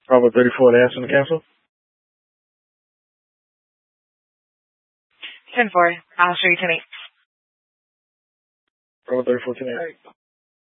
Bravo 34 to answer the cancel. 10-4. I'll show you tonight. Bravo 34 to 8.